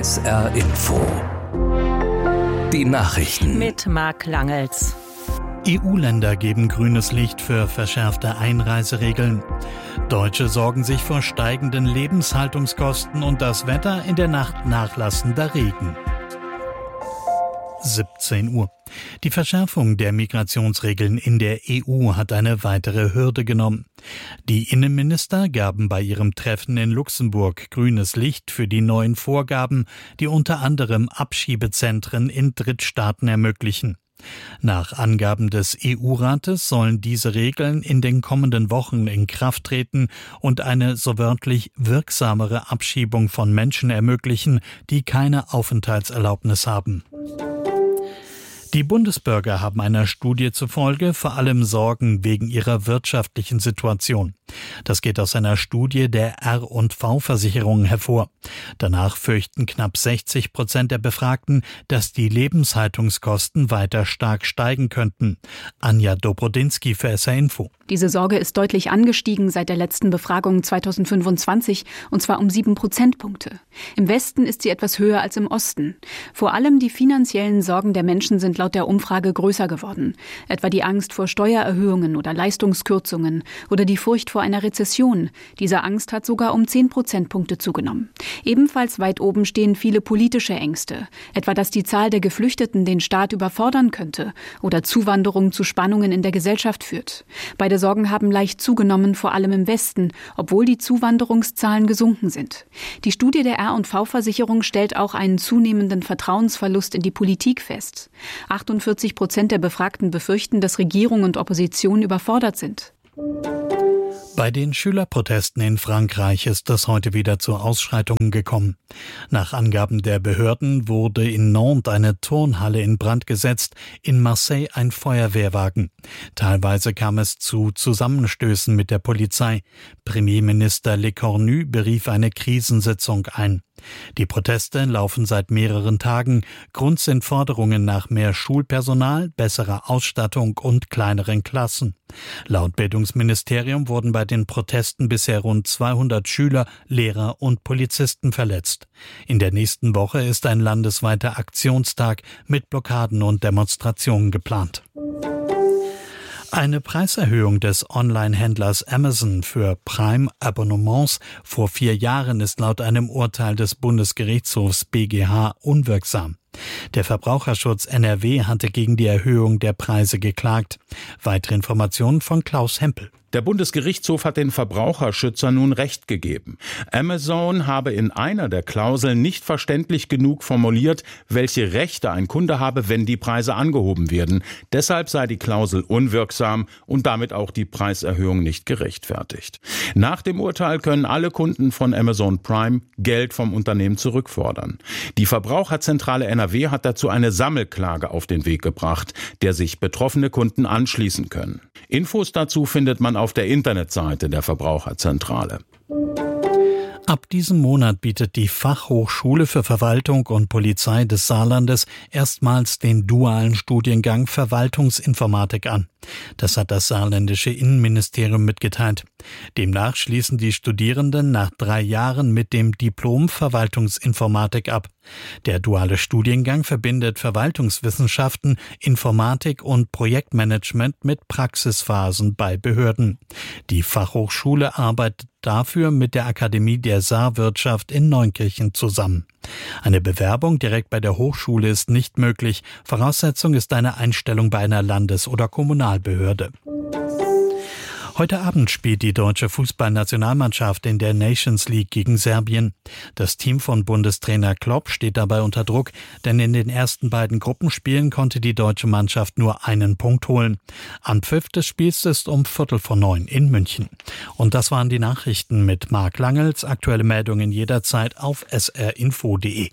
SR Info. Die Nachrichten mit Marc Langels. EU-Länder geben grünes Licht für verschärfte Einreiseregeln. Deutsche sorgen sich vor steigenden Lebenshaltungskosten und das Wetter, in der Nacht nachlassender Regen. 17 Uhr. Die Verschärfung der Migrationsregeln in der EU hat eine weitere Hürde genommen. Die Innenminister gaben bei ihrem Treffen in Luxemburg grünes Licht für die neuen Vorgaben, die unter anderem Abschiebezentren in Drittstaaten ermöglichen. Nach Angaben des EU-Rates sollen diese Regeln in den kommenden Wochen in Kraft treten und eine so wörtlich wirksamere Abschiebung von Menschen ermöglichen, die keine Aufenthaltserlaubnis haben. Die Bundesbürger haben einer Studie zufolge vor allem Sorgen wegen ihrer wirtschaftlichen Situation. Das geht aus einer Studie der R&V-Versicherungen hervor. Danach fürchten knapp 60% der Befragten, dass die Lebenshaltungskosten weiter stark steigen könnten. Anja Dobrodinsky für SR Info. Diese Sorge ist deutlich angestiegen seit der letzten Befragung 2025, und zwar um 7 Prozentpunkte. Im Westen ist sie etwas höher als im Osten. Vor allem die finanziellen Sorgen der Menschen sind laut der Umfrage größer geworden. Etwa die Angst vor Steuererhöhungen oder Leistungskürzungen oder die Furcht vor einer Rezession. Diese Angst hat sogar um 10 Prozentpunkte zugenommen. Ebenfalls weit oben stehen viele politische Ängste. Etwa, dass die Zahl der Geflüchteten den Staat überfordern könnte oder Zuwanderung zu Spannungen in der Gesellschaft führt. Beide Sorgen haben leicht zugenommen, vor allem im Westen, obwohl die Zuwanderungszahlen gesunken sind. Die Studie der R&V-Versicherung stellt auch einen zunehmenden Vertrauensverlust in die Politik fest. 48% der Befragten befürchten, dass Regierung und Opposition überfordert sind. Bei den Schülerprotesten in Frankreich ist es heute wieder zu Ausschreitungen gekommen. Nach Angaben der Behörden wurde in Nantes eine Turnhalle in Brand gesetzt, in Marseille ein Feuerwehrwagen. Teilweise kam es zu Zusammenstößen mit der Polizei. Premierminister Lecornu berief eine Krisensitzung ein. Die Proteste laufen seit mehreren Tagen. Grund sind Forderungen nach mehr Schulpersonal, besserer Ausstattung und kleineren Klassen. Laut Bildungsministerium wurden bei den Protesten bisher rund 200 Schüler, Lehrer und Polizisten verletzt. In der nächsten Woche ist ein landesweiter Aktionstag mit Blockaden und Demonstrationen geplant. Eine Preiserhöhung des Online-Händlers Amazon für Prime-Abonnements vor 4 Jahren ist laut einem Urteil des Bundesgerichtshofs BGH unwirksam. Der Verbraucherschutz NRW hatte gegen die Erhöhung der Preise geklagt. Weitere Informationen von Klaus Hempel. Der Bundesgerichtshof hat den Verbraucherschützern nun Recht gegeben. Amazon habe in einer der Klauseln nicht verständlich genug formuliert, welche Rechte ein Kunde habe, wenn die Preise angehoben werden. Deshalb sei die Klausel unwirksam und damit auch die Preiserhöhung nicht gerechtfertigt. Nach dem Urteil können alle Kunden von Amazon Prime Geld vom Unternehmen zurückfordern. Die Verbraucherzentrale NRW hat dazu eine Sammelklage auf den Weg gebracht, der sich betroffene Kunden anschließen können. Infos dazu findet man auf der Internetseite der Verbraucherzentrale. Ab diesem Monat bietet die Fachhochschule für Verwaltung und Polizei des Saarlandes erstmals den dualen Studiengang Verwaltungsinformatik an. Das hat das saarländische Innenministerium mitgeteilt. Demnach schließen die Studierenden nach 3 Jahren mit dem Diplom Verwaltungsinformatik ab. Der duale Studiengang verbindet Verwaltungswissenschaften, Informatik und Projektmanagement mit Praxisphasen bei Behörden. Die Fachhochschule arbeitet dafür mit der Akademie der Saarwirtschaft in Neunkirchen zusammen. Eine Bewerbung direkt bei der Hochschule ist nicht möglich. Voraussetzung ist eine Einstellung bei einer Landes- oder Kommunalbehörde. Heute Abend spielt die deutsche Fußballnationalmannschaft in der Nations League gegen Serbien. Das Team von Bundestrainer Klopp steht dabei unter Druck, denn in den ersten beiden Gruppenspielen konnte die deutsche Mannschaft nur einen Punkt holen. Anpfiff des Spiels ist um 8:45 in München. Und das waren die Nachrichten mit Marc Langels. Aktuelle Meldungen jederzeit auf srinfo.de.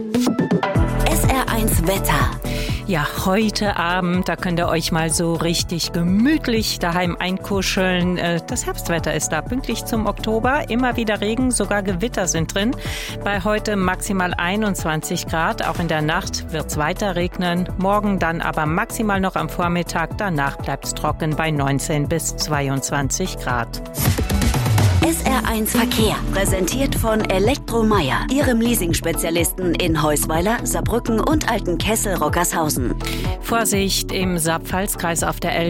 SR1 Wetter. Ja, heute Abend, da könnt ihr euch mal so richtig gemütlich daheim einkuscheln. Das Herbstwetter ist da pünktlich zum Oktober. Immer wieder Regen, sogar Gewitter sind drin. Bei heute maximal 21 Grad. Auch in der Nacht wird es weiter regnen. Morgen dann aber maximal noch am Vormittag. Danach bleibt es trocken bei 19 bis 22 Grad. SR1 Verkehr, präsentiert von Elektromeyer, Ihrem Leasing-Spezialisten in Heusweiler, Saarbrücken und Altenkessel-Rockershausen. Vorsicht im Saar-Pfalz-Kreis auf der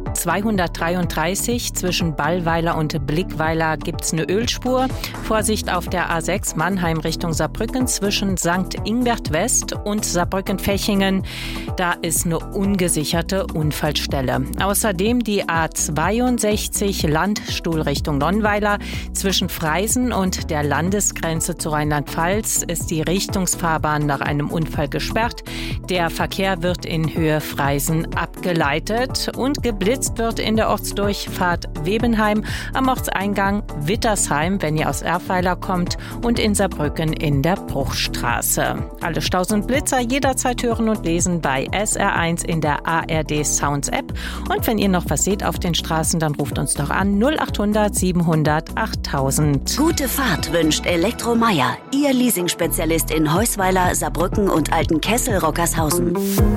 L233 zwischen Ballweiler und Blickweiler gibt's eine Ölspur. Vorsicht auf der A6 Mannheim Richtung Saarbrücken zwischen St. Ingbert West und Saarbrücken-Fechingen. Da ist eine ungesicherte Unfallstelle. Außerdem die A62 Landstuhl Richtung Nonnweiler. Zwischen Freisen und der Landesgrenze zu Rheinland-Pfalz ist die Richtungsfahrbahn nach einem Unfall gesperrt. Der Verkehr wird in Höhe Freisen abgeleitet und geblitzt wird in der Ortsdurchfahrt Webenheim, am Ortseingang Wittersheim, wenn ihr aus Erfweiler kommt, und in Saarbrücken in der Bruchstraße. Alle Staus und Blitzer jederzeit hören und lesen bei SR1 in der ARD Sounds App. Und wenn ihr noch was seht auf den Straßen, dann ruft uns doch an 0800 700 8000. Gute Fahrt wünscht Elektromeyer, Ihr Leasing-Spezialist in Heusweiler, Saarbrücken und Altenkessel-Rockershausen.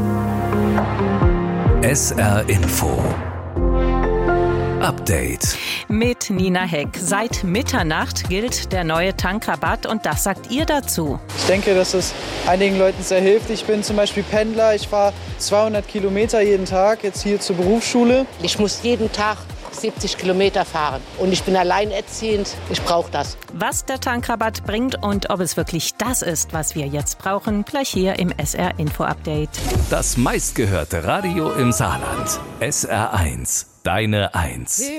SR Info Update Mit Nina Heck. Seit Mitternacht gilt der neue Tankrabatt und das sagt ihr dazu. Ich denke, dass es einigen Leuten sehr hilft. Ich bin zum Beispiel Pendler. Ich fahre 200 Kilometer jeden Tag jetzt hier zur Berufsschule. Ich muss jeden Tag 70 Kilometer fahren und ich bin alleinerziehend. Ich brauche das. Was der Tankrabatt bringt und ob es wirklich das ist, was wir jetzt brauchen, gleich hier im SR Info Update. Das meistgehörte Radio im Saarland. SR1, deine 1.